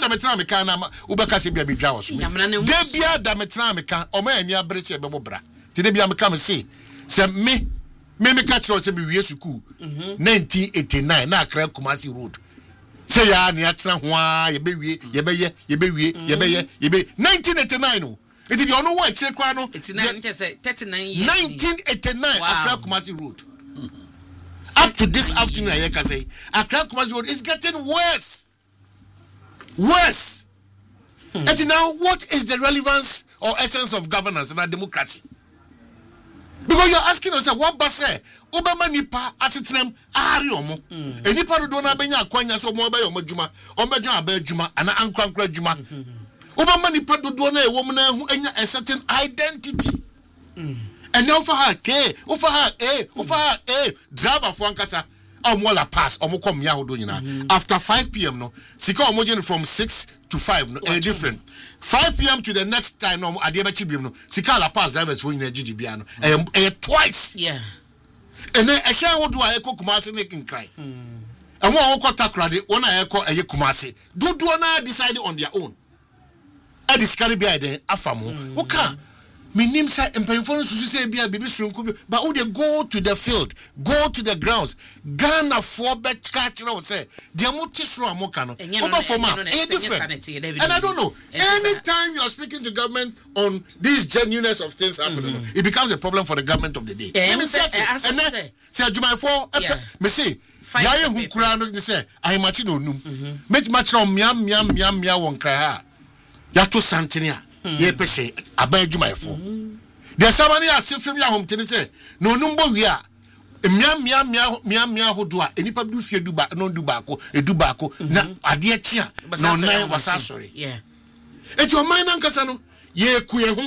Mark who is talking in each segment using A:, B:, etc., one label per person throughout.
A: da metra meka na ubeka se bia bidwa wo so de bia da metra meka o ma ani abere se bebo bra ti de bia meka me se me catch se me wie suku 1989 na Accra Kumasi road say ya na atena ho a ye be wie 1989 no it is the no one check kwa no
B: 89 say 39 years
A: 1989 Accra Kumasi road up to this afternoon I can say Accra Kumasi road is getting worse and now what is the relevance or essence of governance and democracy? Because you're asking yourself, what base Obama nipa asitinem ari omo enipa do na benya akwanya so mo ba yo madjuma o medjo abadjuma ana ankrankra djuma Obama nipa do na ewom na hu enya a certain identity and now for her driver for ankasa omola pass omokom ya hodo nyina after 5 p.m. no sika omogen from 6 to 5 no different 5 p.m. to the next time no adiebachi biem no sika la pass drivers for nyina gigibia no twice and then a share would do a echo Kumasi making cry. And one call Takradi, one I echo a Kumasi. Do not decide on their own. I discovered by the Afamo. Okay. Me name say and pay for say be a baby soon but would they go to the field, go to the grounds, Ghana for bet catch now say the Mutisro Mokano. Different. And I don't know. Anytime you are speaking to government on this genuineness of things happening, it becomes a problem for the government of the day. Let me say Jumai for me say Yaya Hukurano say I machino num. Make much on miam won cry. Yato Santinia. Ye pese aban adwuma efo de sabani asefem ya homtene se no numbo wi a mia hodo a enipa du fie duba no duba ko eduba ko na ade achi a no nan wasa sorry eti o man nankasa no ye ku ye hu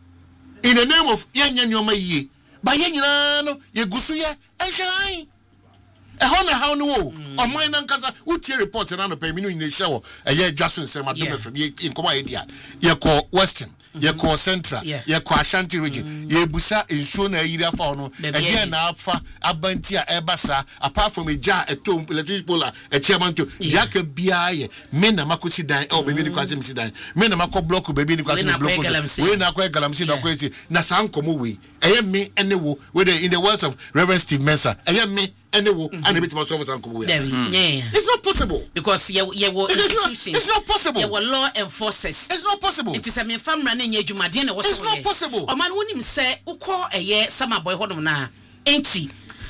A: in the name of yenya nyoma yie ba ye nyina no ye gusu ye ehwan ehona how no o man nankasa utie report na no pa mi no nyina hye wo eye dwaso nsem adom efem ye nkoma ye dia ye ko western ye ko central ye ko Ashanti region ye busa ensuo na yiri afa no e na afa abanti a ebasa apart from eja etom electric polar e chiamanto ya ka bia ye me na makosi dan e bebi ni kwase msi dan me na makọ block bebi ni kwase block we na akọ galamsi na kwase na san komo we eye me ene wo in the words of Reverend Steve Mensah eye me anyway, and a bit more service and it's not possible
B: because you were institutions.
A: It's not possible.
B: You were law enforcers.
A: It's not possible.
B: It is a family running your Jumadina.
A: It's not possible.
B: A man wouldn't say, "Uko a year, summer boy, hodom ain't he?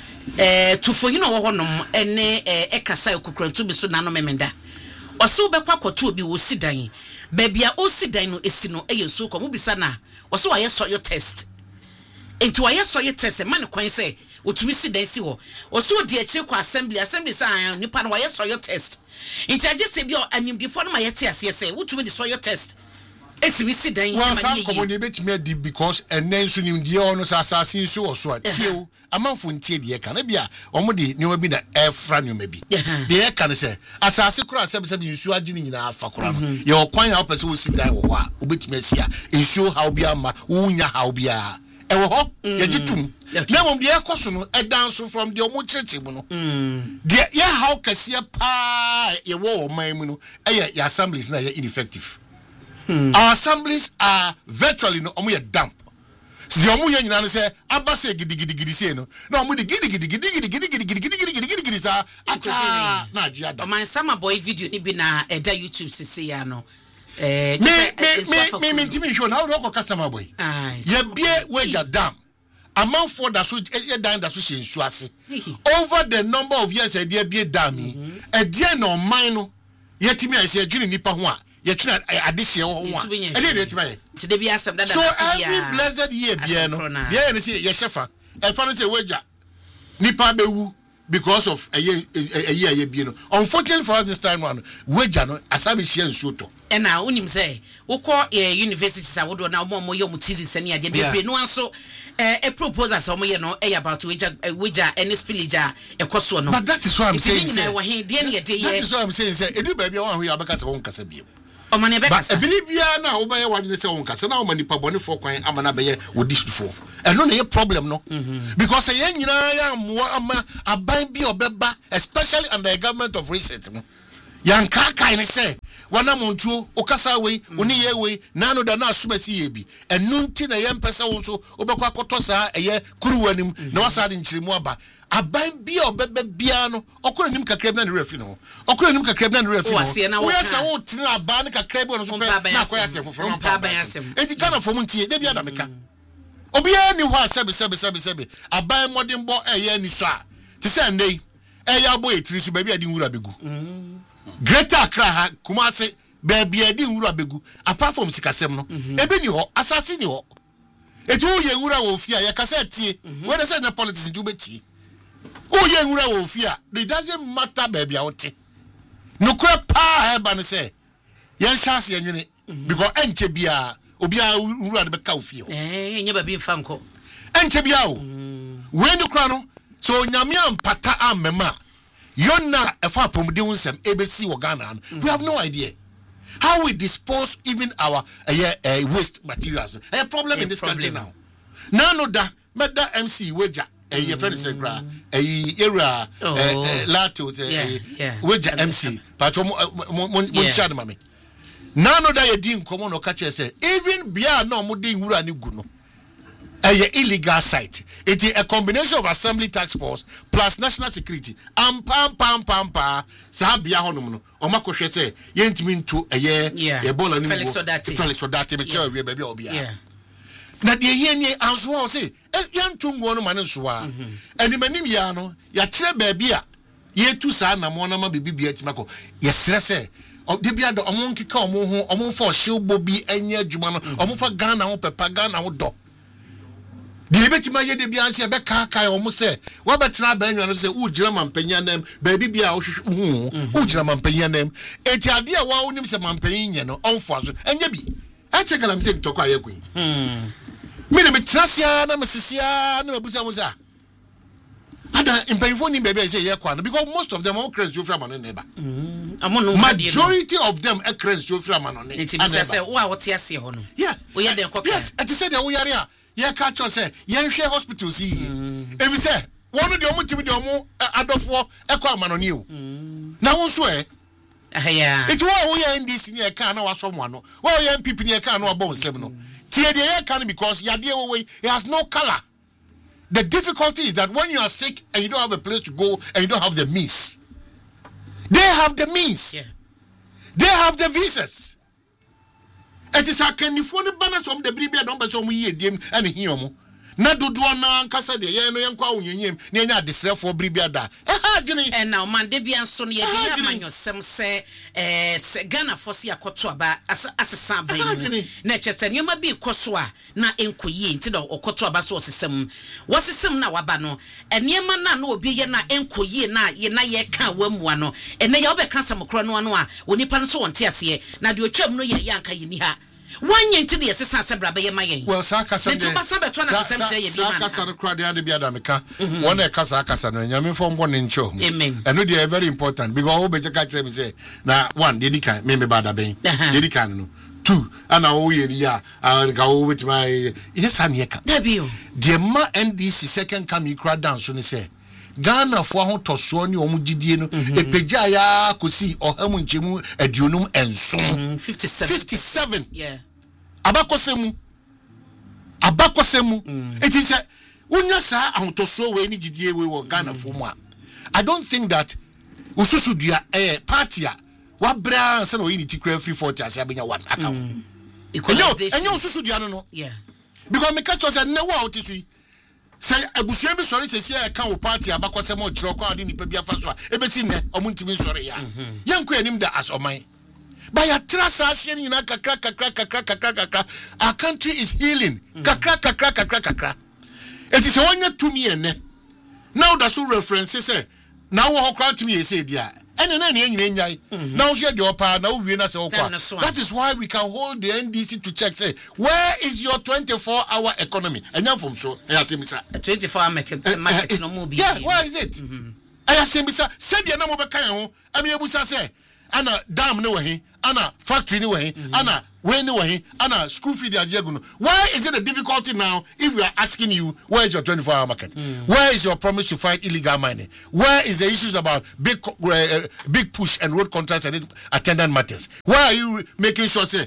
B: To for you know, honum, and a casai cookron to be so nano memenda. Or so be quack to be will sit down. Baby, I also dino is no a so come ubisana. Or so I saw your test. Into I saw your test, a man can say. Utumi si dan si ho oso de achi kwa assembly say nipa no wa yeso your test nti age se bi animdifo no ma yete ase say utumi de so your test esi wi si dan
A: ma ye komoni betimi adi because enen so nim de ono sasase so oso atio amanfo ntie de ka na bia omo de nyoma bi na efra nyoma bi de ka ne say asase kura asebe nsu agi ni nyina afa kura no ye okwan ya opese wo si dan wo a obetimi asia nsu how bia ma unya how bia ewo ho ye gitum na mom de ekoso no edanso from the omo churchibu no de ye how kase pa ye wo man mu no ye assemblies na ye ineffective our assemblies are virtually no omo ye damp so the omo ye nyina no say abase gidigidi say no na omo de gidigidi sa acha na agi adam
B: man sama boy video ni bi na eda YouTube sisi ya no
A: me show how do customer boy ye bie wager dam amount for that so ye dan that so nsu ase over the number of years e dey bie dam e dey no man no ye timi ase adwini nipa ho a ye tuna adehye ho a e dey timi ye
B: ti be asem dada
A: so every blessed year bie no ye say ye shefa e fa no say wager nipa bewu because of a year bie no unfortunately for us this time round wager no asabi share nsu to
B: and now unim say woko universities a wodo na omo yo thesis ani ade be no anso a proposal so omo ye no about wager any spillage ekoso no
A: but that is why I'm saying say
B: that
A: is why I'm saying say edu ba bia wan ho abaka se won kasa bia
B: o mane be kasa
A: but bia na wo ba ye wadene se won kasa na o mani pa bone fo kwan amana be ye wodi fo eno na ye problem no because ye nyina ya mo ama aban bi obeba especially under the government of reset no yanka kai ne say wana montuo okasa we oni ye we nano da na asubasi ye bi enu nti na ye mpesa wo so obekwa akoto saa eye kuruwanim na wasa de nchirimu aba aban bia obebe bia no okoro nim kakra na ne refi no okoro nim kakra na ne refi no wo yesa wo tina aba ne kakra bi no so pe na akoya se foforo mpa enti kana fom ntie de bia da meka obia ni ho sebe aban modern bo eye ni so a ti se nei eya bo etiri so ba bia di nwura begu Greater Accra ha Kumasi baby edi nwura begu apart from sikasem no ebe ni ho asase ni ho etu ye nwura wo fia ya kasa tie we dey say na politics nju beti o ye nwura wo fia it doesn't matter baby out no kura pa eba no say yen chance yenwene because enche bia obi a nwura de beka wo fia
B: enya ba bi mfa nko
A: enche bia o we ni kura no so nyame ampata amema Yonna efa pomdi unsem ebesi Ghana. We have no idea how we dispose even our waste materials. A problem in this country now. Nano da meda MC Weja your friend is gra era lato Weja MC but chad mami. Nano da ye din common okache say even bia no mo din wura ni gu no. Illegal site. It is a combination of assembly task force plus national security. Pam Sahabia honum no. Omakohwe say yentimi nto Ebola ni Felix Odate me chair we baby obia. Na de ye anso say yentu ngo no mane so a. Ani manim ya no ya kire baby a ye tu sa na mo na ma bibia timako. Yesre say de bia do omon kika omon ho omon fa ohyew bi anya adwuma no omon fa Ghana ho pepa Ghana ho do. The betima ye de bianse be kaka o mo se wo betra ba nwa no se ujira mampanya nam ba bibia wo ujira mampanya nam eti ade a wa onim se mampanya nye no onfo aso enya bi ache kala mse bitoko ayekun me de betrasia na mesisia na mabusa mo sa ada impanyfo ni bebe say ye kwa no because most of them all credit you from an neighbor majority of them are credit you from an neighbor
B: eti bi say wo a wo te ase ho no
A: yeah
B: wo ye den kokka
A: yes eti say de wo yare a ye catch us say yen hwe hospitals yi if say one de omo timi de omo adofo ekwa amanoni o na wo so
B: yeah
A: it wo ye NDC ni e kan na waso mo ano wo ye MPP ni e kan na wabon sem no tie de ye kan because yade wo we it has no color. The difficulty is that when you are sick and you don't have a place to go and you don't have the means, they have the means.
B: Yeah.
A: They have the visas. It is a can you phone the banners from the Bribia don't be so we dim and him. Na do na nkasa de ye no yenkwa unyem na enya desre for Bribia da.
B: And now man de bia nso no ye de amanyosem se Ghana force yakoto aba asesa ban mu. Na chese nyoma bi koso a na enkoyi nti da okoto aba so osesem. Wasesem na waba no enema na obi ye na enkoyi na ye ka wamu ano. Ene ye obeka samokro no ano a onipa no so wonte ase na de otwam no ye yanka yini ha. One yen to the assessment sabra by my
A: well, Sakasa, crowd, the Biadamica, one a Casacasa, and Yamin from one in show. Amen. And they are very important because all better catch them say, now, one, Dedica, maybe Bada Bay, Dedicano, two, and I owe ya, I'll go with my yes, Aniaka. Debut. The Ma NDC second come crowd down soon say. Ghana for hon to so ni omudidie no epeja ya kosi ohamunchemu adionum enson 57
B: yeah
A: abakosemu it is unya sa ahotoso we ni gidie we wo Ghana for mu a I don't think that ususu dua party a wabra se no yini tikra free 40 ase abenya one account equalization enyo ususu dua no
B: yeah
A: because me catch us na wa otisui say abusuan bi sori sesi e kan o party abakose mo jiro kwa ade nipa bi afa so a ebesi ne omuntimi sori ya yanko anim da as oman by a trasa hye nyina kakra our country is healing kakra it is one year 2 years ne now that so reference say now wo crowd to me say dia ene na ne nyina nyai now so de opa na wie na se wo kwa that is why we can hold the NDC to check say where is your 24-hour economy enya from so ayasemisa
B: 24-hour market no mo bi
A: yeah why is it ayasemisa said dia na mo be kan ho ami ebusa say ana dam ne wahi ana factory ni wahi ana when ni wahi ana school fee dia jeguno. Why is it a difficulty now if we are asking you where is your 24-hour market? Where is your promise to fight illegal mining? Where is the issues about big push and road contracts and attendant matters? Why are you making sure say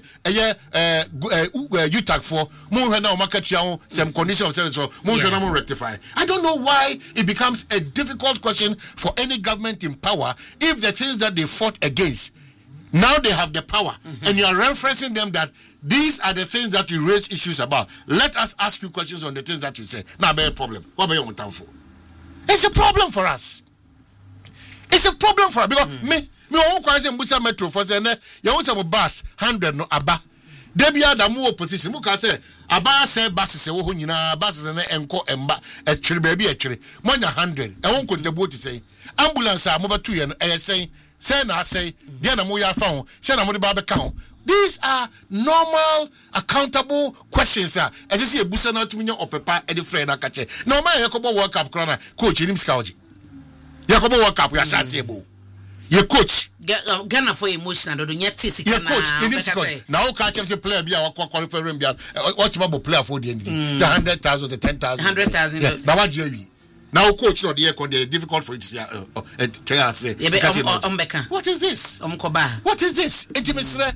A: UTAC for more now market some condition of service more rectify? I don't know why it becomes a difficult question for any government in power if the things that they fought against now they have the power and you are referencing them that these are the things that you raise issues about. Let us ask you questions on the things that you say. Now, be a problem. What about your time for? It's a problem for us. It's a problem for us because me won't question Busa Metro for saying you want some bus 100 no aba. Debia da mu opposition. Muka say aba say bus say wo nyina bus na enko emba e twere baby e twere. Monya 100. E won contribute say ambulance a mo ba 2 ye no e say na say dia na mo ya fa ho. Say na mo de ba be ka ho. These are normal, accountable questions. As I say, a busa na tuminya opepa edi friend akache. No man yakobo World Cup krona coach nim skaoji. Yakobo World Cup ya shase ebo. Ye coach.
B: Ghana for emotional do nyati sika na.
A: Ye coach nim skaoji. Na o ka champion player bia wa qualify room bia. What you player for the end. It's 100,000 to 10,000.
B: 100,000.
A: Na wa jewi. Now coach no the con dey difficult for you to say tell us say. What is this? What is this? Intimacy.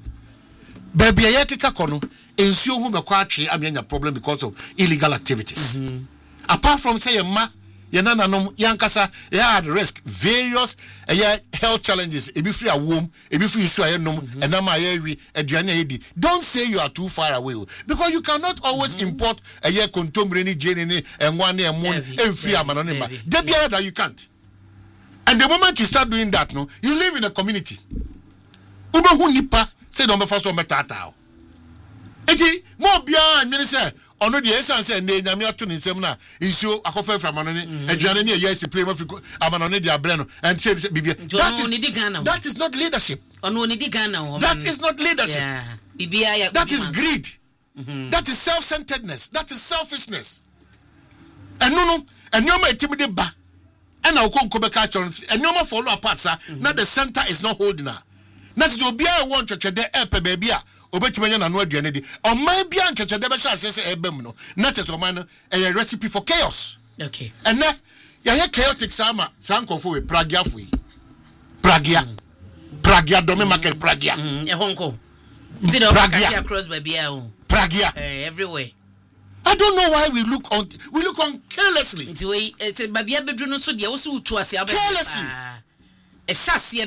A: Baby ayekika kono ensuo hu bekwa atwe amenya problem because of illegal activities. Apart from say ma ye nananom yankasa they are at risk various health challenges e be free awom e be free so ayenom enam ayewi aduane ayedi. Don't say you are too far away because you cannot always import kontomre ni jeni ni enwa na emon emfiri amano ne ma. Debia that you can't. And the moment you start doing that no you live in a community. Ube hu nipa say no be first one metata. Eti mo bia anwene say ono de esan say na nyame ato ne nsem na nsuo akofa from anone aduane ne yes play Africa amanone de abre no and say bibia that is not leadership.
B: Ono ni di Ghana.
A: That is not leadership.
B: Yeah. Bibia
A: that is greed. That is self-centeredness. That is selfishness. And no and you may timid ba and I won't go back and no more follow apart sir. Now the center is not holding her. Na so obi a won twetwe de epe baby a obetimanya na no aduane di o man bia twetwe de be sha asese ebam no na cheso man no a recipe for chaos.
B: Okay.
A: And na ya chaotic sama sankofo we pragia domain market pragia
B: e honko zero pragia across baby a
A: pragia
B: everywhere.
A: I don't know why we look on carelessly.
B: It's baby bedru no so de wo so utu ase abeg
A: carelessly.
B: Carelessly.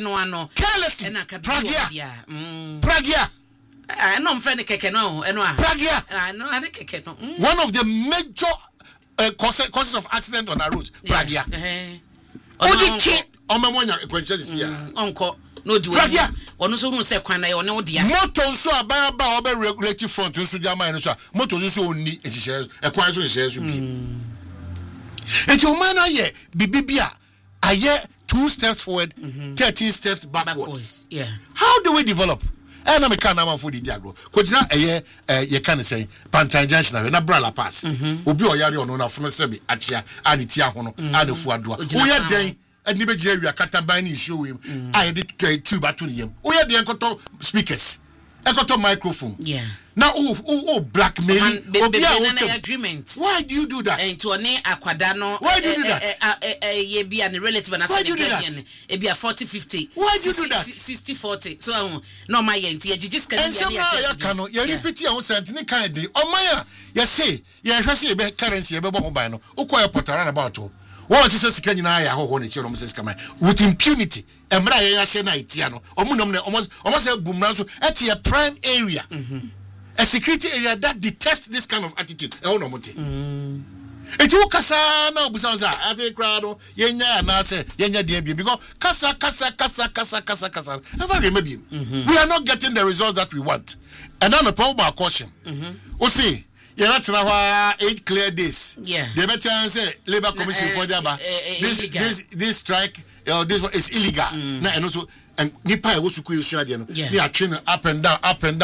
A: Pragia.
B: I know friend keke no
A: Pragia.
B: I know keke no.
A: One of the major causes of accident on our roads. Pragia. Odi omemonya ekwenche sia.
B: Onko no di we. Ono so hu se kwan na ye one odia.
A: Motor so ababa obe regulative front so di amane so. Motor so oni ehihye ekwan so ehihye so bi. Eti o man aye bibibia aye 2 steps forward, 13 steps backwards.
B: Yeah.
A: How do we develop? And I'm a kind of food diagro. Could not you can say Pantan Junction na Brala Pass. Obi oyari ono na from sebi achia anitia hono and fuadua. Oya den and nibeje we akata ban show him. I did 2 batun yem. Oya den koto speakers. Ekoto microphone.
B: Yeah.
A: Now blackmail
B: agreement.
A: Why do you do that?
B: And to ne akwadano.
A: Why do you do that?
B: Ye be an relative and
A: why do you do that?
B: It be a 40-50.
A: Why do you do that?
B: 60-40. So no my yenti ye just can.
A: And somehow you cannot. You repeat your own sentence. Kind of. Oh my, you say you have say be currency you be buy no. Uko port around about o. One sister sika nyina ya ho ne chiro mses kama with impunity. Emra ye ya she na itia no. Omunom ne almost bumna so at a prime area. A security area that detests this kind of attitude. No muti. It will kasa na busanza ave crowd yenya na say yenya dey because kasa. Never remember. We are not getting the results that we want. And then the problem of caution. We see you're not now 8 clear days.
B: Yeah.
A: The better say Labor Commission for Jaba. This strike this one is illegal. And also and nipa e wosu kuyi so ade no we are training up and down.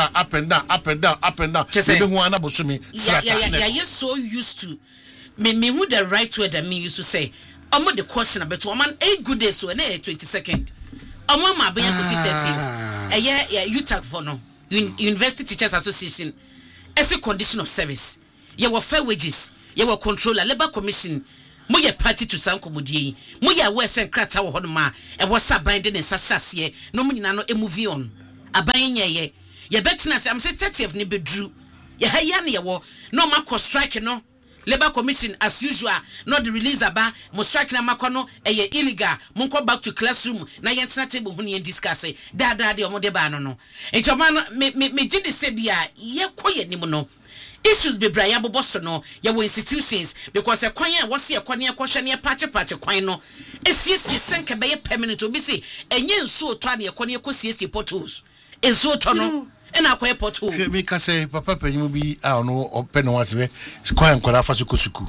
A: Maybe who ana bosumi
B: yeah you so used to me who the right word that me used to say omo the question about one 8 good days so na 22nd Omo ma ben ko 30th eye UTAG for no University Teachers Association as a condition of service ye were fair wages ye were controller labor commission mo ye party to san komodie mo ye west and krata wo hodoma e was binding in sasase no mo nyina no movie on aban ye betina say am say 30th ni bedru ye ha ya ne ye wo no ma ko strike no labor commission as usual not the release aba mo strike na makono eye illegal mo go back to classroom na ye ntena table hu ne discuss da de omo de ba no enti oman me gidi se bia ye koye nim no issues be bra ya boboso no ye wo institutions because kwan ya wo se kwan ya kwhwe ne patch kwan no esiesie senke be ye permanent obi se enye nsu oto ade kwan ya kosiesie portals ensu oto no ena kwa portal
A: me ka say papa panyimu bi a no open no wase be kwan kwada fa suku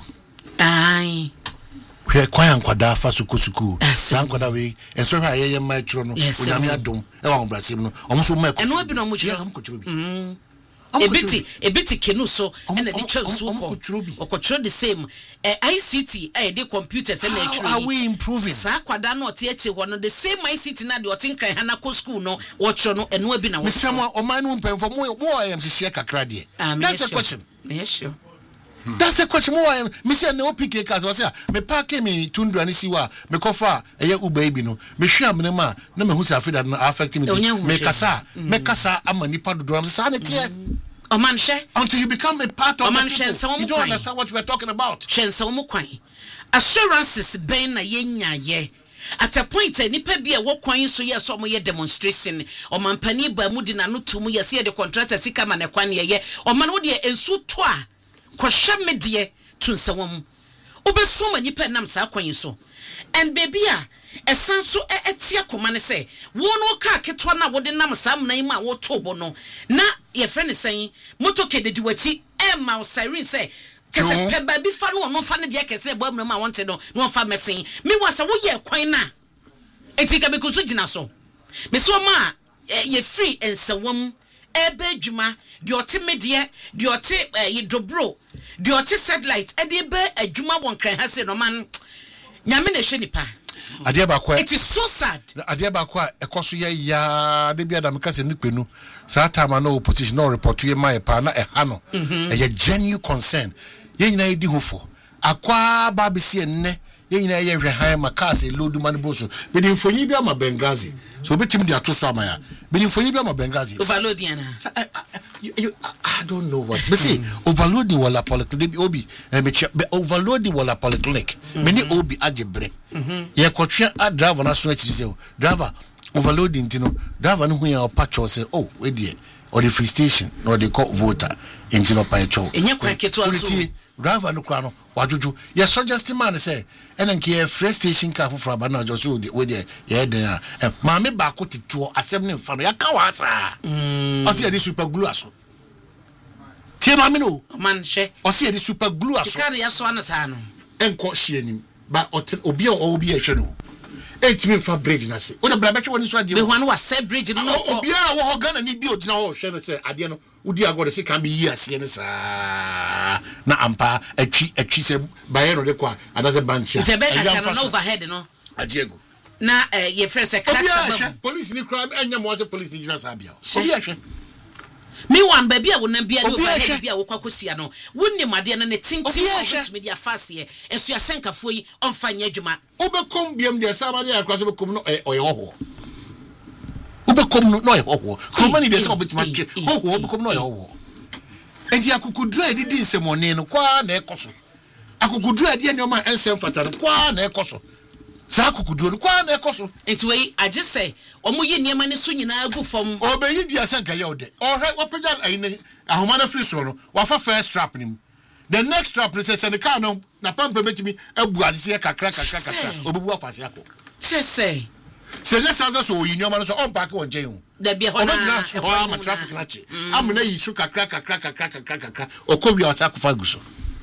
B: ai
A: hwe kwan kwada fa suku san kwada we enso hwa ye ma churo no onyame adom e wa obrasem no omo so ma
B: eno abi no mo churo bi ebiti kenu so and the church okochro the same ICT the computers and
A: actually are we improving
B: sa kwada no tie eche ho no the same ICT na de otinkran hana ko school no watcho no eno abi na wo
A: mesemo omanu mpemfo mo am share kakra de that's the question.
B: Yes, sure.
A: That's the question. More me say no PK cars was me park me tundra ni siwa me kofa eye ubaby no me hwea me ma na me hu say afida no affect me me kasa amani padodo am say na tie
B: o man she
A: until you become a part of
B: you
A: don't understand what we are talking about.
B: Shensa mo kwan assurances ben na yenya ye at a point nipa bia wo kwan so ye so mo ye demonstration o man pani ba mu di na no tumu ye se the contractor sika ma ne kwan ye o man wo de ensu to a kwhwe medie tunsawom obesuma nipa nam sa kwan so and baby esan so etia koma ne say wo no ka ketwa na wo de nam sam nan ma wo to bo no na ye friend say motoke de diwachi e ma siren say kese pe ba bi fa no fa ne de kese bo am ma wonte no fa mesin me wasa wo ye kwan na etika be kuso gina so me so ma ye free ensawom ebe adwuma de ote medie de ote ye dobro de ote satellite e de be adwuma won kran ha se no man nyame na hwe nipa
A: ade ba kwa
B: it is so sad
A: ade ba kwa ekoso ye ya de bia da me kase nipenu sa time na opposition no report ye mai pa na e ha no ye genuine concern ye nyina edi hofo akwa ba bisi enne ye nyina ye hwe han makase lodu man boso be di mfonyi bia ma Benghazi so betim di atoso amaya be di mfonyi bia ma Benghazi
B: overloading na
A: I don't know what but see overloading wala polyclinic obi overloading wala polyclinic many obi ajebre ye kwotwe a driver na so achi say driver overloading tino driver no hu ya patcho say oh we dey or the free station or the court voter intino patcho
B: enye kwa keto aso
A: driver no kwa no wajuju ye suggest man say enanke ye free station car for aba na just we dey ye den ma me ba ko tituo asem ne mfa no ya ka wa sa o say the super glue aso tie ma me no
B: man she
A: o say the super glue aso
B: tika ya so anasa no
A: enko hye anim ba obi a hwe no etimi fa bridge na se o de bra betwe woni so ade
B: be hwan wa se bridge no ko
A: obi a wo Ghana ni bi otina wo hwe no se ade no udi agode se kan be yi ase ne sa na ampa atwi se baye no de kwa adase bancha
B: e be ka no overhead no
A: adiego
B: na ye friend se crack
A: sababu police ni crime enya mo se police ni jina sa bia obi a hwe
B: me wan baby a wona bia no overhead bia wo kwakosia no wonni made na ne tintin of media fase enso ya senkafo yi onfanya adwuma
A: obekom biam de sa made akwa so bekom no oye hoho obekom no oye hoho so many de so betima twe hoho obekom no oye hoho enti akukudura edidi nsemone no kwa na ekoso akukudura ade ne o ma ensem fata no kwa na ekoso sa akukudura no kwa na ekoso
B: enti we I just say omo yi niema ne so nyina agu fom
A: obeyi dia sanka ye ode ohwe wapeja ayine ahoma na free so no wafa first trap nim the next trap is say the car no na pampa betimi abu ase kakra obebu afase akọ
B: say
A: just so yi nioma no so on park on jen
B: da bia ho na
A: ma traffic na che amna yi su kakra okowi asa akọfa guso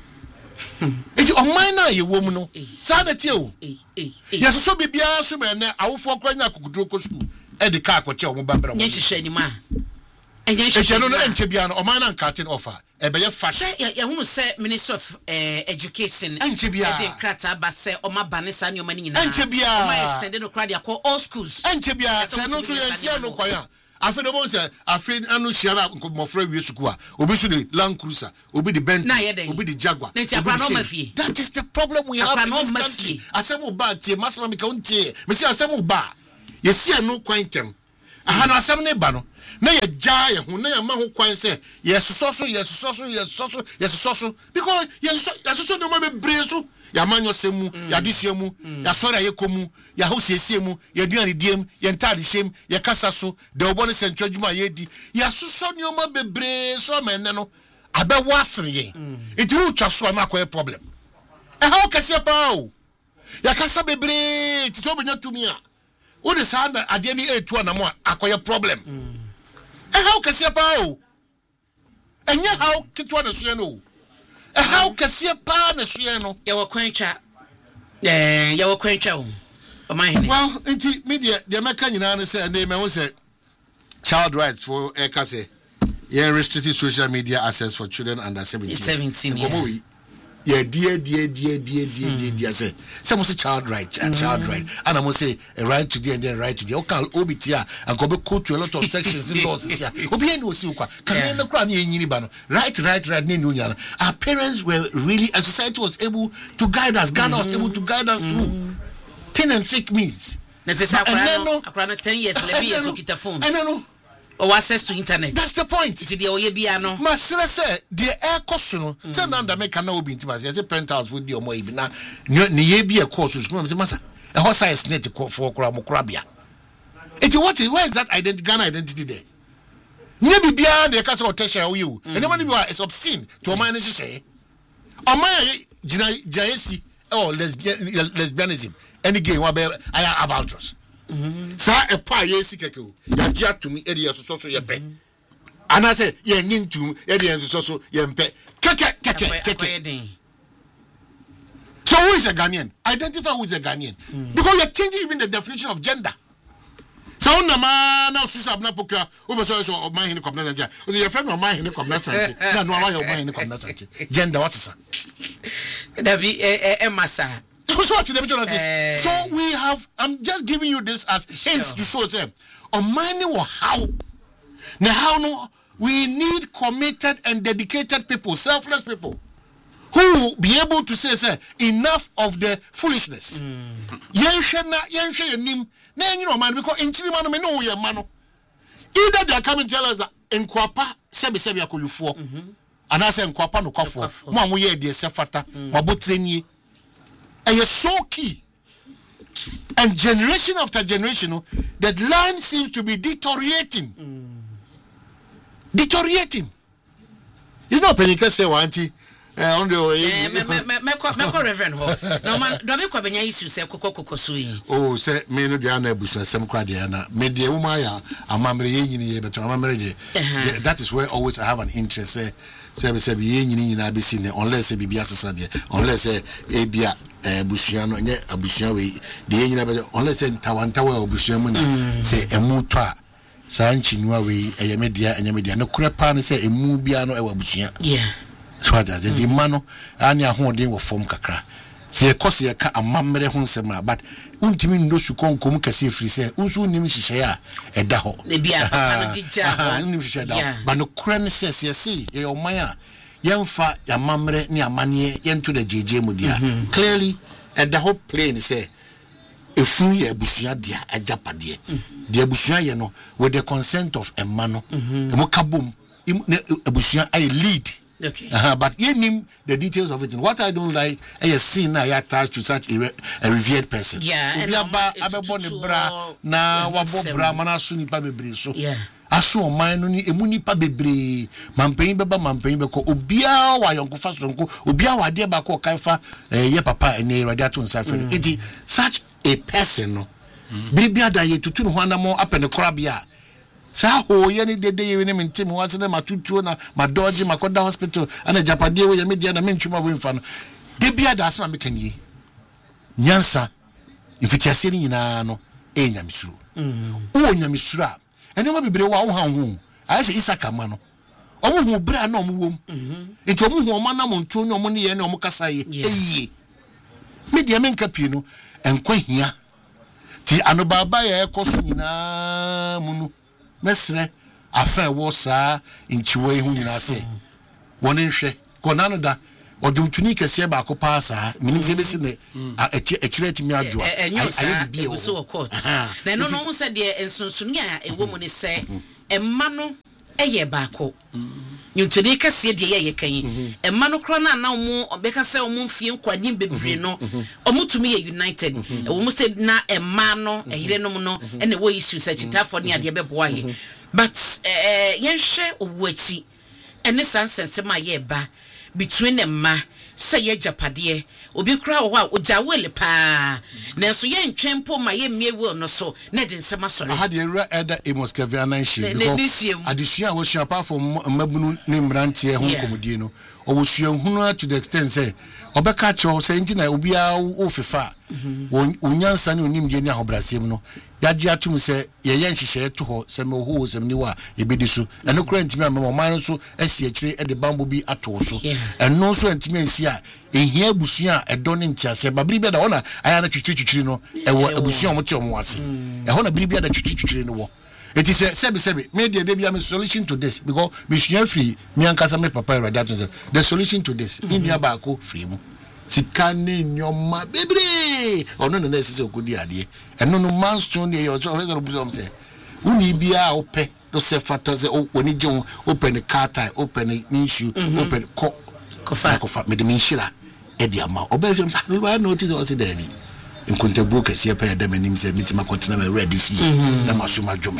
A: iti o na ye wo mu no sa na tie o yes so bibia so me na awofo kwanya akukuduro ko school e de car ko che o mo babra
B: nye hihye ni ma
A: Echeno no enche bia no oman na nkatin offer e be ye fashion
B: ya hunu say Minister of Education
A: enche bia
B: e krata ba say o ma bane sa nyoma ni nyina
A: enche bia
B: o ma extended no krade akọ all schools
A: enche bia say no so ye sia no kwan afi no bon say afi anu sia na mofra wi suku a obi so the Land Cruiser obi the Bentley obi the Jaguar
B: that
A: is the problem we have in this country asem ba tie masama mi ka untie me say asem ba ye sia no kwan tem aha no asem ne ba no na ye ja ye hu na ye ma ho kwan se yes so because yes so no ma be breso ya manyo semu ya disiemu ya sori aye komu ya ho siesiemu ya duane diem ya ntade shem ya kasa so de obone sentwa djuma ye di ya so no ma be breso menne no abe wasre ye iti ru twa so na akoye problem e ha o kase pa o ya kasa bebre ti so benya tumi a wo de sa na ade ni etu na mo akoye problem how kase pa o enye how kitwa na so no how kase pa na so no
B: ya wo kwantwa o my hene
A: well inti media de meka nyina no say na me wo say child rights for kase yeah restricted social media access for children under 17 yeah dear say some say child right and I must say a right to the and then right to the okay obitia and go quote to a lot of sections in laws here obi no see kwa can no kra na enyini ba no right ne no our parents were really a society was able to guide us Ghana was able to guide us through thin and thick means
B: akrano 10 years 11 years okita phone
A: no
B: or access to internet.
A: That's the point.
B: Ti de oye bia no.
A: Masira say the air cost no. Say na nda make na obi ntima say penthouse with the omo ibi na ne ye bia course so say masa. E ho science net for kura mokura bia. It where is that Ghana identity there? Nye bibia na e ka say otesha wo you. Anybody be is obscene to oman ni hye. Oman jayesi or lesbianism. Any gay wa be about us. Sa e pa ye sikeke ya dia tumi e de so ye pe ana say ye nyintum e de so ye mpe keke so who is a Ghanaian? Identify who is a Ghanaian because you're changing even the definition of gender. So na ma na susab na pokra o be so man hin kwamna sante o your friend man hin kwamna sante na no wa man hin kwamna sante gender what is that
B: that be massa.
A: So we have, I'm just giving you this as hints to show them on money or how. Now how no we need committed and dedicated people, selfless people who will be able to say enough of the foolishness. Man because in Chile man no we man. Either they are coming to tell us that in Kwapa sebi akuyufo and I say in Kwapa no kwafo. Mo amoye de sefata, mabotreni. And you're so key. And generation after generation, that land seems to be deteriorating. Deteriorating. You know, Penika say, Auntie, on the way.
B: Reverend Ho. No man, don't make a issue, say, Coco Sui.
A: Oh, say, me no Diana Busa, some Quadiana, Media Umaya, a mamma, but that is where always I have an interest. Say, be in ABC, unless a BBS Sadia, unless a Abia. Busiano nye abusia we de nyina be unless Tawantawa obusiamu na say emu to a sanchi nwa we eyemedia no krepa ne say emu bia no e wabusia so aja the mano ani ahode wo form kakra say ekose ye ka amamre ho nsema but untimi ndo su konkom kase free say unsu nim hihye a eda ho
B: e bia papa no dija
A: nim hihye da but no kra ne say ye oman a yemfa ya mamre ni amane yento da jeje mu dia clearly and the whole plane say efu ye abusua dia ajapade dia abusua ye no with the consent of a mano emo kabom abusua I lead
B: okay
A: but ye nim the details of it. What I don't like is seeing na attached to such a revered person
B: and
A: abebo ne bra na wabo bra mana so nipa bebre so aso man no ni emu nipa bebre mampanyin beko obia wa yonkofa sonko obia wa de ba ko kaifa ye papa ene radio to nsafe enti such a person no bibia da ye tutu no hanamo apene korabia sa ho ye ni dede ye ni mentim wase na matutuo na madoji makoda hospital ana japade we ye media na mentuma we mfa no de bia da asema mekanie nyansa ifitiase ni nyina no enyamisuru o nyamisuru a ene ma bebre wa wo han ho I say Isaac Amano. Omo hu bra na omo wom. Enti omo hu omo na monto ne omo ne ye ne omo kasa ye. Eyi. Me de men kapi no enkwa hia. Ti anobaba ye ekoso nyina mu no. Mesre afa wo saa nchiwe hu nyina se. Woni hwe. Konano da odumtuni kese ba ko paasa minim se besi ne ekireti mi adwoa ayi bi e
B: so court na no no se de ensonsuni a ewo mu ne se emma no eye ba ko nyuntuni kese de ye kan emma no kro na mu obeka se omu mfie nkwadin bebre no omutumi ye united wo mu se na emma no ehire no no ene wo issue se chitafo ne ade beboa ye but yen hwe owachi ene sansense ma ye ba between them ma say ye japade obi kra wo a ojawele pa nanso ye ntwempo ma ye miewe no so na de nsema so
A: I had a Eda Amos Keviana she because addition was apart from mabunu ne mrantie ho komodie no owusua hunu to the extent say obeka cho say ntina obi a ofefa onyansa ne onimdie ne ahobrasem no yaji atum say ye nhihye to ho say me ho sem ni wa ebedi so eno kura ntimi amama man so asi akire e de bambo bi ato so eno so ntimi ansi a ehia abusua edo ne ntiase babiri bi da wona aya na twitwitwitwiri no ewo abusua omote omwase eho na biribi da twitwitwitwiri no wo it is sebi me dey be a solution to this because me share free me ankasa me papa radiator say the solution to this in ya ba ko free mu sikane nyoma bebre ono na nese okodi ade eno no manstone dey your so busom say uni bia ope no se fata say oni je open the car tire open the issue open kofa me de minshira e dia ma obefem say no notice o say there bi nkunta book ase pa da manim say mitima continue me ready fee na masuma dwome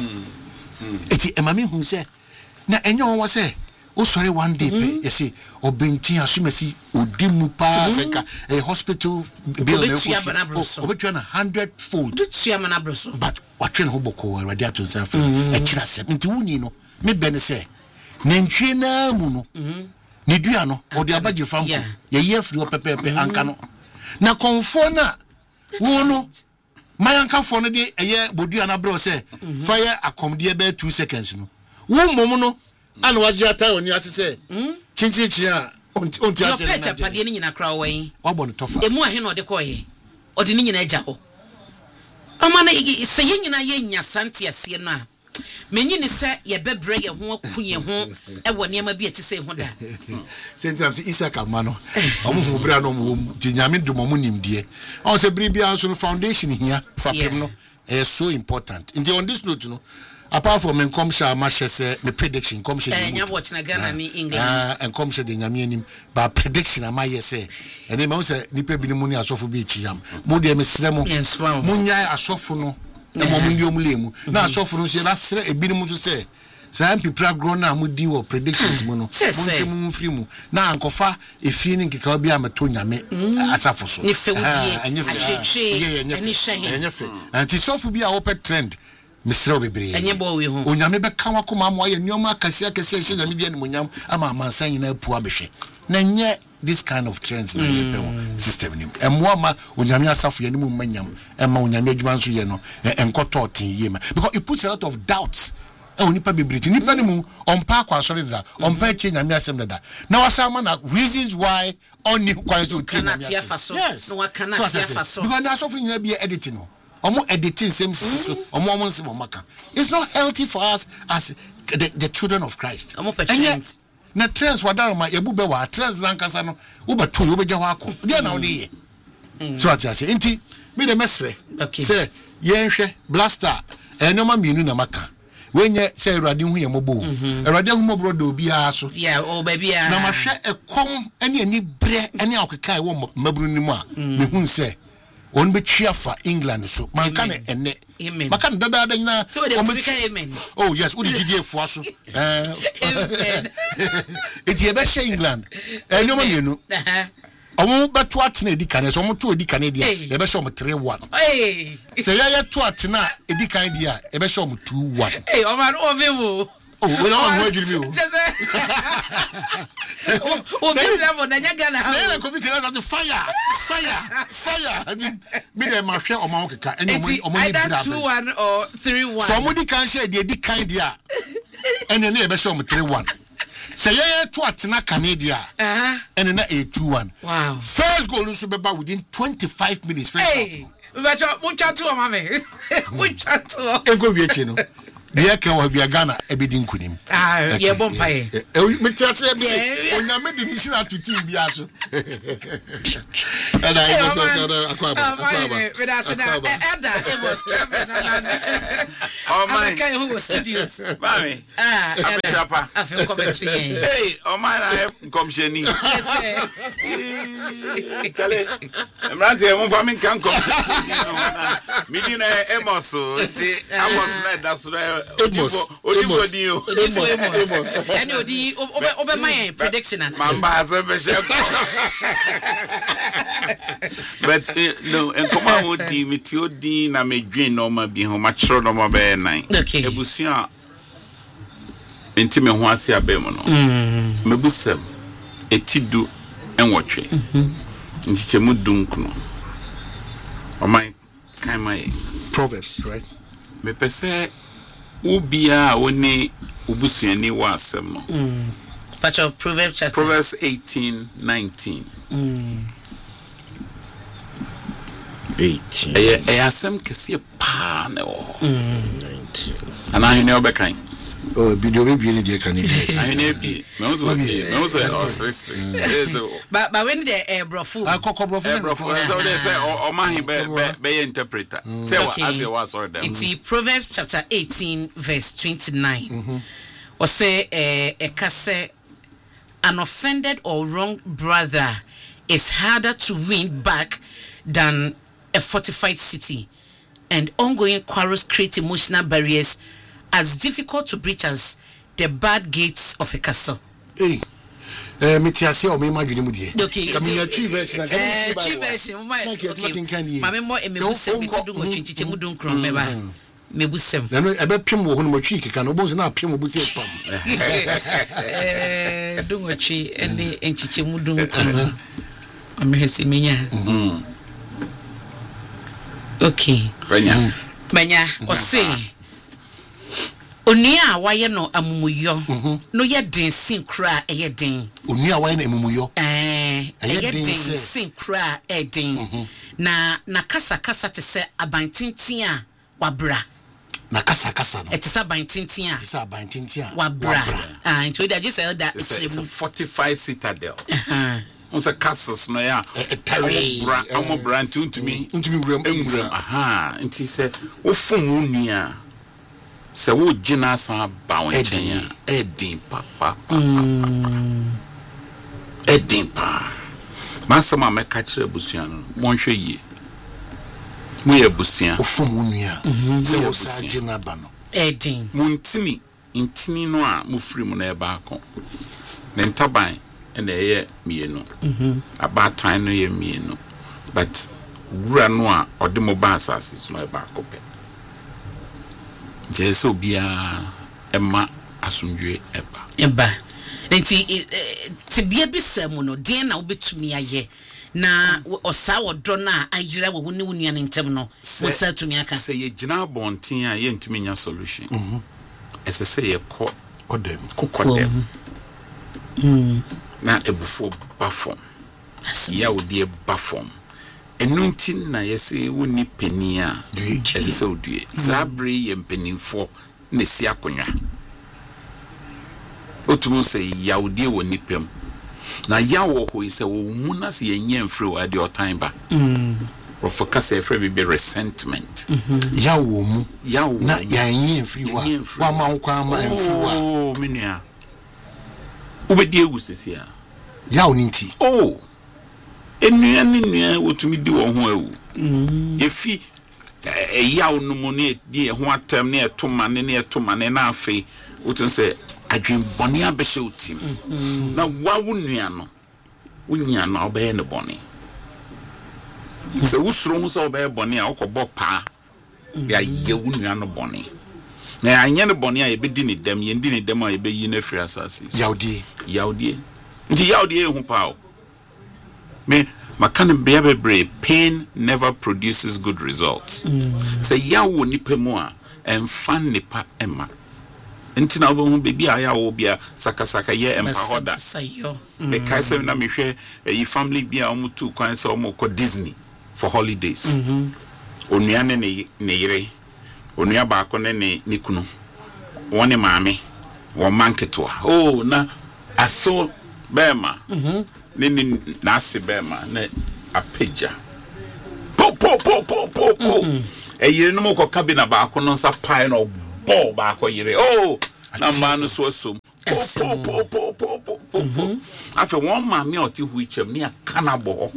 A: eti emami hu say na enyo won say o sorry one day pe you say obenti asumasi odimu pa africa a hospital bill na obetua na 100 fold
B: tuya manabroso
A: but watwen ho boko radiator self e kira se nti wuni no me ben say nantwie na mu no ne dua no odi abaje famko ye yefri o pepepe anka no na konfo na wono mayanka fo no de eye bodua na bro say fire akomde be 2 seconds no wo mom no ana waje ata oni asese chinchinchi a onti ase
B: na peja pade ni nyina kra wen
A: wabo no tofa
B: emu ahe no de koye odi ni nyina agya ho ama na se ye nyina ye nya sante ase no a menyi ni se ye bebre ye ho akunye ho e wo niam bi ati se ho da
A: sentam se Isaac Amano omo ho bra no mo ti nyame dumo mo nimdie on se bibia so no foundation hia fapem no is so important in on this note no apart from income share ma shese the prediction come share
B: nya watch na Ghana ni England
A: and come share the nyame anim ba prediction ama yese ene ma say nipa bi ni mu ni asofo bi echiam mo de mesremo mo nya asofo no e mo ndi omulemu na asofo no se na sere ebi ni mu so say say people grow na mo di wo predictions mu no mo ntemu free mu na ankofa efie ni nkeka obi amato nyame asafo so
B: ni fewudie ahwehwe ani hwe
A: enyefe anti sofo bi a wo pe trend Mr. Obebre.
B: Enye bo we ho.
A: Onyame be kan wakoma mo aye nyoma akase akase hye nyame die nyam ama amansan nyina pu abehwe. Na nye this kind of trends na ye pe system nim. Emo ama onyame asafo ye nim manyam. Ema onyame adwuma nso ye no enkoto otin ye ma because it puts a lot of doubts. Onipa bebriti nipa ni mu ompa kwa sorry da ompa che nyame asem da. Na wasama na reasons why oni kwa so tin nyame.
B: Yes. No wakana tia faso.
A: Because na asafo nyina bi editing no. Omo editing same so omo nsi mo maka. It's not healthy for us as the children of Christ.
B: Omo patience.
A: Na trends wadaro ma yebu be wa trends rankasa no wo betu wo beja wako. Dia na wo dey. So what you say? Inti me the mesre. Say yenhwe blaster enoma mienu na maka. Wenye say Awurade hu ye mobo. Awurade hu mobo do bia so.
B: Yeah, oh baby ah.
A: Na ma hwe ekom ani bre ani akeka wo mabru ni mu a me hu say on be cheerful England so man can ene makan dada nyina oh yes we did here for so it ye be share England eno ma mienu omo beto atena edikan so omo to edikan dia ye be share omo 3-1 say ye to atena edikan dia ye be share omo 2-1
B: o man o
A: oh we don't want you me
B: o be level na nya Ghana
A: na ko fi kala fire me dem ma hwe omo keka ene omo ni bira
B: 2-1 or 3-1
A: so omo di kan share di kan dia and then be show 3-1 say yeah to atena Canada and then 8-2-1
B: wow
A: first goal nso be ba within 25 minutes first
B: hey but mucha to mama mucha to
A: e go wie chi no de ka wa bia Ghana e be din kunim
B: ye bompae
A: me tiase be onya me di nation to team bia so and I was akwaba
B: but I said Edda it was Kevin oh my guy who was serious
C: mami
B: Abishapa I feel commentary
C: hey oh my I come sheni
B: yes
C: chale emrante mo fa min kan come midina Amos ti Amos na da so
A: Amos
B: and odi obe my prediction and
C: mamba so be but no en koma odi meti odi na medwen no ma bi ho ma chro no ma be nan ebusua enti me ho ase abem no mebusem etidu enwotwe nchichemu dunkuno o my kan my
A: Proverbs right
C: me pese ubia woni ubusuani wa asem no
B: Pacho Proverbs chapter
C: Proverbs 18:19
A: 18
C: asem kese pa na o 19 ana hene obekan
A: oh video be ni de kan ni
C: hene bi me also
B: but when the brofu
C: so they say o ma hin be interpreter say what as you was order
B: it's Proverbs chapter 18 verse 29 or say ekase an offended or wrong brother is harder to win back than a fortified city, and ongoing quarrels create emotional barriers as difficult to breach as the bad gates of a castle.
A: Hey, metiase o me madwene mu die.
B: Okay.
A: Kamina tree version na
B: tree version. Okay. Mama mo emebusem metidu mo twinchiche mu dunkron meba. Mebusem.
A: Na no ebe pim wo ho no matwi keka no bonzo na pim obusi pam.
B: Dungotwi ene enchiche mu dunkron. Amehesi menya. Okay. Manya o say Onia waye no amumuyo no ye den sin kra eye den
A: Onia waye no amumuyo
B: eye den sin kra den na kasa te se abantintin a wabra
A: na kasa no
B: it is abantintin a
A: it is abantintin a
B: wabra into that just say that
C: it's a fortified citadel once a castles no ya amo brand ntumi
A: buram
C: nti se wo fun unia se wo gina san ba won chen edin papa edin pa masama meka kire busuan no monhwe yi mu ye busuan
A: wo fun unia se wo sa gina ba no
B: edin
C: muntini intini no a mu firi mu na e ba akon ne ntaban and ye mienu abatan no ye mienu but wura no a ode mo ba asase so na e ba kope jeso bia emma asundwe eba nti tibia bisam no den na obetumi aye na osa wodo na ayira wo ne wonua ne ntem no wo sa tumi aka se ye gina bonten a ye ntumi nya solution ese se ye kodem na ebufo bafom ya odie bafom enunti na yesi woni pani a ese odie zabre ye mpanimfo na si akonwa otumu se ya odie woni pem na ya wo ho ise wo mu na se yenye mfre wa de otan ba profaka se free be resentment
A: ya wo mu na ya yenye mfri wa ma nkwa ma mfri wa
C: oh menua ubedi ewusisi a
A: ya oninti
C: enua wotumi di wo ho awu yefi ya onumu ne di ho atam ne etoma ne na afi wotun se adwen boni abehye utim na wawu nua no obeye ne boni se usuro hu se obeye boni a okobo pa ya yewu nua no boni na anya ne boni a yebedi ne dem yendi ne dem a yebeyi na free asase yaudie nti yaudie hu pa o me makane bebre pain never produces good results say yawo nipa mu a emfa nipa ema ntina obo baby aya wo bia sakasaka ye empa hoda me kai se na me hwe yi family bia omutu kwan se omukọ Disney for holidays onua ne yire onua ba ko ne kunu woni maame wo manketwa na aso bema ne nasi bema ne apeja po yire no mukọ cabina ba ko no nsa pai no ball ba ko yire na manu so asum po afa won maame oti hu ichem ne akana bo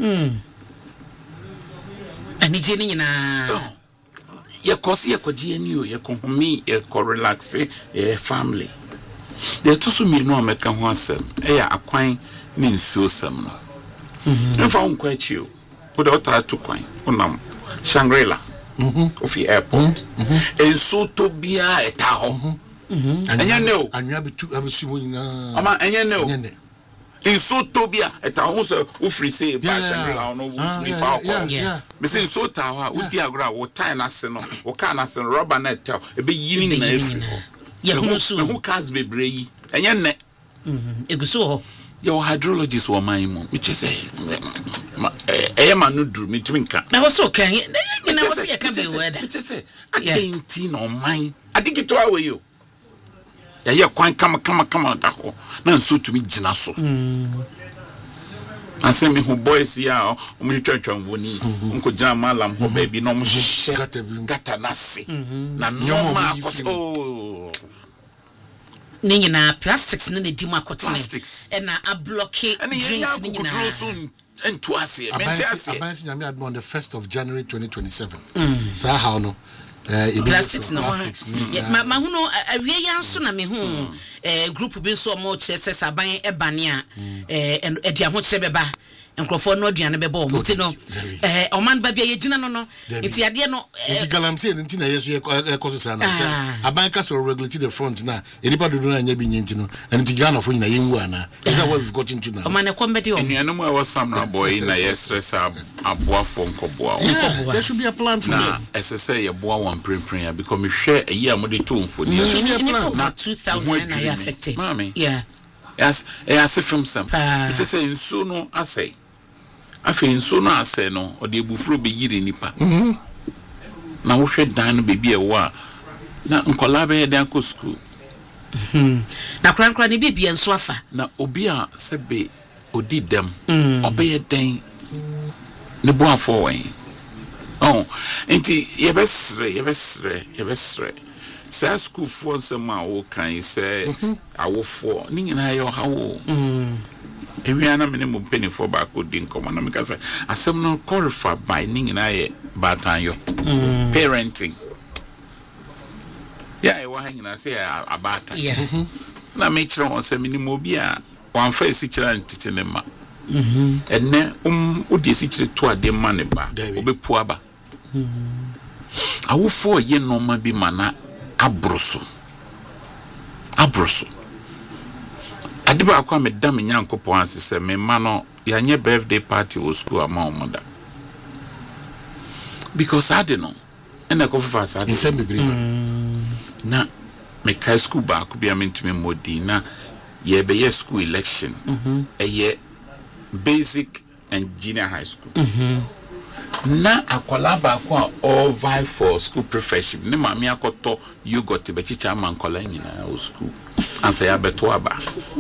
B: ani je ni nyina
C: ye kosi ye kwaji ani o ye ko homi ye ko relax ye family de to so mi no ameka ho asem ya akwan ni nsuo sam no mfa nkwa achi o de ota to kwan unam Shangri-La ofi airport enso to bia eta ho anya ne o
A: anwa betu abesu mo nyina
C: ama anya ne o enso to bia eta ho so ofri say ba Shangri-La no we fa ko me say so ta wa udi agora wo tie na se no wo ka na se rubber na eta e be yini na efi
B: ye hu so
C: who cars bebre yi anya ne
B: eguso ho
C: your hydrologist wo man mo which is manu dru me twinka
B: na wo so kan na wo se ye kan be weather
C: which is adenti no man adigito awe yo ya ye kwan kama da ho na nso tumi gina so asemi ho boys ya o mu twatwa mvoni nko gina malam ho baby no mo hye gata nase na no ma akọ ni nyina plastics ne di mu akotene e na a blocking drinks ni nyina into ase
A: abansi nyame admo on the 1st of January 2027 so how no
B: plastics no ma huno awie ya nso na me hu group bi so mo chese saban ebane a e dia ho chebe ba enkrofo no aduane bebo mo ti no oman ba bia ye gina no iti ade no
A: iti galamse nti na yeso ekoso sa na aban ka so regulate the front na enipa dodo na nya bi nyenti no enti Ghana fo nyina yenwu ana is that what we've got into now
B: oman komedi o
C: enu mu awo samra boy na yestress aboafo nkoboa
A: there should be a plan for
C: that sssay ye boa one prempren because me hwe eyi amode to mfoni
B: there should be a plan na 2000 na affected
C: yes film sam it is nsu no asay afi nso no ase no o de bufuro be yiri nipa na wo hwe dan no bebi e wo a na nkola be dan ko school
B: na krankra ne bebi enso afa
C: na obi a sebe odi dem obe den ne bo afọ wen enti ye besre sa school for some ma wo kan se awofo ni nyina yo hawo ewiana me ne mo penny for back odin komo na me ka say asem no qualify by ni nyina ye batan yo parenting e wa nyina say abata na me kire won say me ni mo bi a wan fa esi kire ntete ne ma enne odi esi kire to ade ma ne ba obepu aba awofo ye no ma bi mana abroso adiba akwa me dam nyankopon asese me ma no ya nye birthday party o school ama omoda because I don't know ena ko fa sa na me kai school ba ko bia mentumi modi na ye be ye school election ye basic and junior high school na akola ba ko all vie for school professorship ne mami akoto yogurt be chicha man kola nyina o school ansa ya beto aba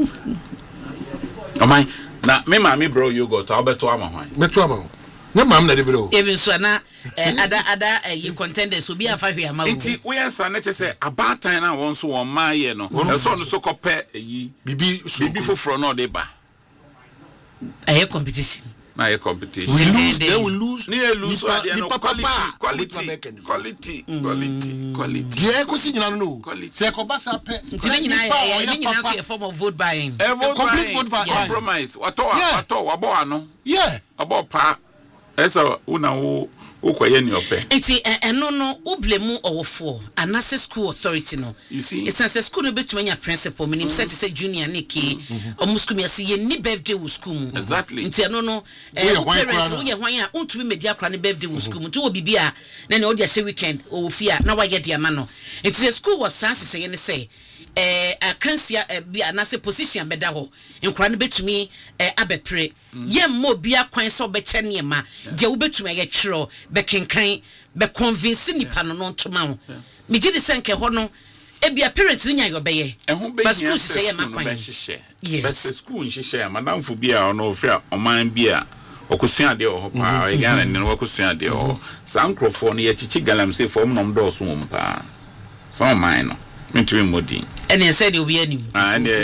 C: omai na me mami bro yogurt abeto ama hwan
A: beto ama ne mam na de bro
B: even so na ada you contenders obi afa hwe ama wo
C: enti we ansa na chese abatan na won so won maaye no so no so kope yi bibi foforo no de ba
B: aye competition
C: na a competition
A: we lose they will lose
C: quality
A: yeah ko si nyina no se ko basa pe
B: ntini nyina so a form of vote buying
C: complete vote buying compromise wato wabo ano
A: yeah
C: abo pa esa una wo ukoye ni ope
B: enti eno no ublemu owofo anase school authority no
C: you see
B: it's a school no betumanya principal minim set say junior niki omu school me say ye ni birthday wo school mu
C: exactly
B: enti eno no parents wo ye hwan a untumi media akra ne birthday wo school mu nti wo bibia na ne wo dia say weekend o fia na wa ye dia ma no enti the school was sense say ne say akansia bi anase position beda ho nkura ne betumi abepre ye mo bia kwan so beche ne ma je wo betumi ye kyero be kenkan be convince nipa no no ntoma ho me gidi senke ho no ebia parents nya yo beye
C: but
B: school say ma kwan
C: yes but school nhihye madam fo bia ono ofia oman bia okusua de ho pa e gana ne okusua de ho sankrofo no ye chichi galam say fo nom do so mo pa some mine no mentumi modi
B: ene said obi anim